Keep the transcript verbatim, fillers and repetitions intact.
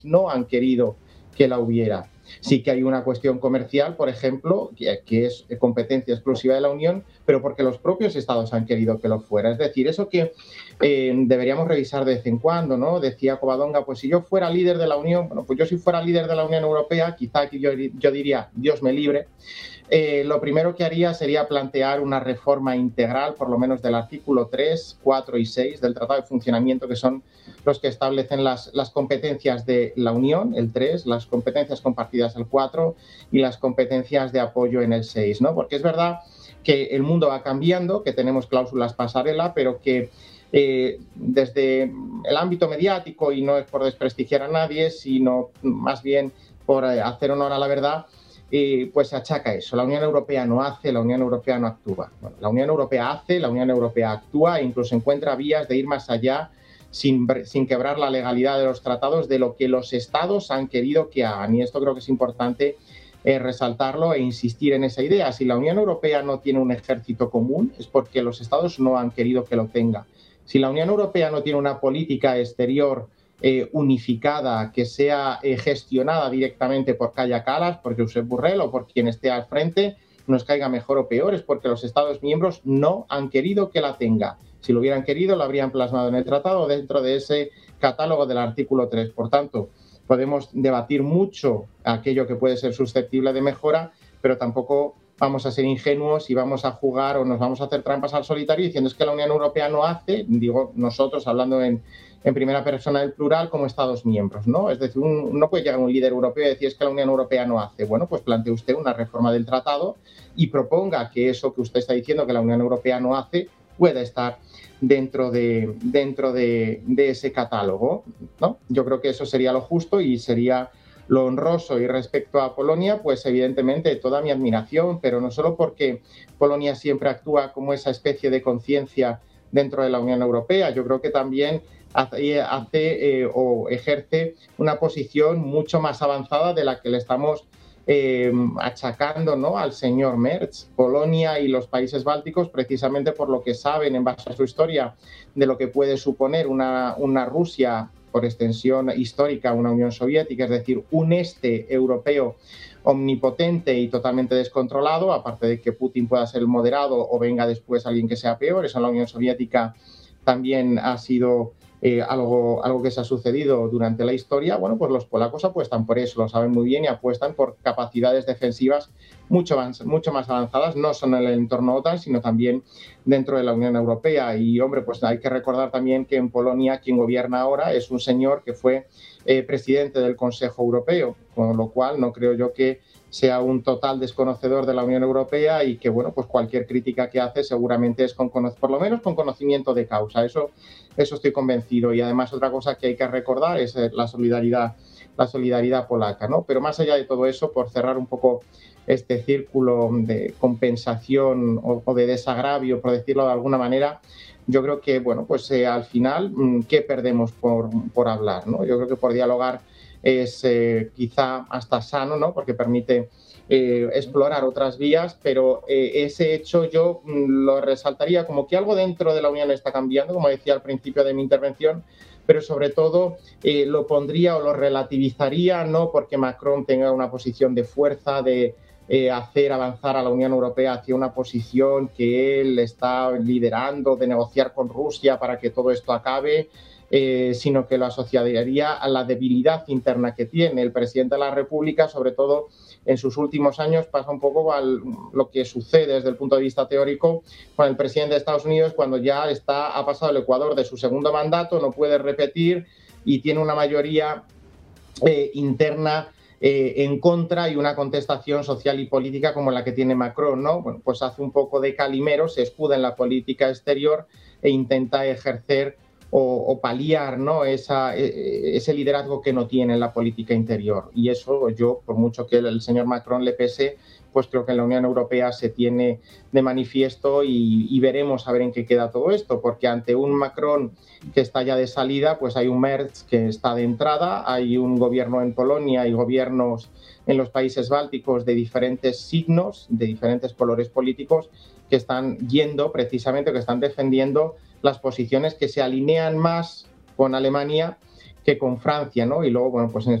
no han querido que la hubiera. Sí que hay una cuestión comercial, por ejemplo, que, que es competencia exclusiva de la Unión, pero porque los propios Estados han querido que lo fuera. Es decir, eso que eh, deberíamos revisar de vez en cuando, ¿no? Decía Covadonga, pues si yo fuera líder de la Unión, bueno, pues yo si fuera líder de la Unión Europea, quizá aquí yo, yo diría, Dios me libre. Eh, lo primero que haría sería plantear una reforma integral, por lo menos del artículo tres, cuatro y seis del Tratado de Funcionamiento, que son los que establecen las, las competencias de la Unión, el tres, las competencias compartidas, el cuatro, y las competencias de apoyo en el seis, ¿no? Porque es verdad que el mundo va cambiando, que tenemos cláusulas pasarela, pero que eh, desde el ámbito mediático, y no es por desprestigiar a nadie, sino más bien por eh, hacer honor a la verdad, Eh, pues se achaca eso. La Unión Europea no hace, la Unión Europea no actúa. Bueno, la Unión Europea hace, la Unión Europea actúa e incluso encuentra vías de ir más allá sin, sin quebrar la legalidad de los tratados de lo que los Estados han querido que hagan. Y esto creo que es importante eh, resaltarlo e insistir en esa idea. Si la Unión Europea no tiene un ejército común es porque los Estados no han querido que lo tenga. Si la Unión Europea no tiene una política exterior Eh, unificada, que sea eh, gestionada directamente por Kaja Kallas, porque Josep Borrell o por quien esté al frente, nos caiga mejor o peor, es porque los Estados miembros no han querido que la tenga. Si lo hubieran querido, lo habrían plasmado en el tratado dentro de ese catálogo del artículo tres. Por tanto, podemos debatir mucho aquello que puede ser susceptible de mejora, pero tampoco vamos a ser ingenuos y vamos a jugar o nos vamos a hacer trampas al solitario diciendo es que la Unión Europea no hace, digo nosotros hablando en, en primera persona del plural como Estados miembros, ¿no? Es decir, un, no puede llegar un líder europeo y decir es que la Unión Europea no hace. Bueno, pues plantee usted una reforma del tratado y proponga que eso que usted está diciendo que la Unión Europea no hace pueda estar dentro de, dentro de, de ese catálogo, ¿no? Yo creo que eso sería lo justo y sería lo honroso. Y respecto a Polonia, pues evidentemente toda mi admiración, pero no solo porque Polonia siempre actúa como esa especie de conciencia dentro de la Unión Europea, yo creo que también hace, hace eh, o ejerce una posición mucho más avanzada de la que le estamos eh, achacando, ¿no?, al señor Merz. Polonia y los países bálticos, precisamente por lo que saben en base a su historia de lo que puede suponer una, una Rusia, por extensión histórica, una Unión Soviética, es decir, un este europeo omnipotente y totalmente descontrolado, aparte de que Putin pueda ser el moderado o venga después alguien que sea peor. Eso en la Unión Soviética también ha sido eh, algo, algo que se ha sucedido durante la historia. Bueno, pues los polacos apuestan por eso, lo saben muy bien y apuestan por capacidades defensivas mucho más, mucho más avanzadas, no solo en el entorno OTAN, sino también dentro de la Unión Europea. Y, hombre, pues hay que recordar también que en Polonia quien gobierna ahora es un señor que fue eh, presidente del Consejo Europeo, con lo cual no creo yo que sea un total desconocedor de la Unión Europea y que, bueno, pues cualquier crítica que hace seguramente es con, por lo menos con conocimiento de causa. Eso, eso estoy convencido. Y además otra cosa que hay que recordar es la solidaridad, la solidaridad polaca, ¿no? Pero más allá de todo eso, por cerrar un poco este círculo de compensación o, o de desagravio, por decirlo de alguna manera, yo creo que, bueno, pues eh, al final, ¿qué perdemos por, por hablar, ¿no? Yo creo que por dialogar es eh, quizá hasta sano, ¿no?, porque permite eh, explorar otras vías, pero eh, ese hecho yo mm, lo resaltaría como que algo dentro de la Unión está cambiando, como decía al principio de mi intervención, pero sobre todo eh, lo pondría o lo relativizaría, no porque Macron tenga una posición de fuerza, de eh, hacer avanzar a la Unión Europea hacia una posición que él está liderando, de negociar con Rusia para que todo esto acabe, Eh, sino que lo asociaría a la debilidad interna que tiene. El presidente de la República, sobre todo en sus últimos años, pasa un poco a lo que sucede desde el punto de vista teórico con el presidente de Estados Unidos cuando ya está, ha pasado el Ecuador de su segundo mandato, no puede repetir y tiene una mayoría eh, interna eh, en contra y una contestación social y política como la que tiene Macron, ¿no? Bueno, pues hace un poco de calimero, se escuda en la política exterior e intenta ejercer O, o paliar, ¿no?, esa, ese liderazgo que no tiene en la política interior. Y eso yo, por mucho que el señor Macron le pese, pues creo que en la Unión Europea se tiene de manifiesto y, y veremos a ver en qué queda todo esto, porque ante un Macron que está ya de salida, pues hay un Merz que está de entrada, hay un gobierno en Polonia y gobiernos en los países bálticos de diferentes signos, de diferentes colores políticos, que están yendo precisamente, que están defendiendo las posiciones que se alinean más con Alemania que con Francia, ¿no? Y luego, bueno, pues en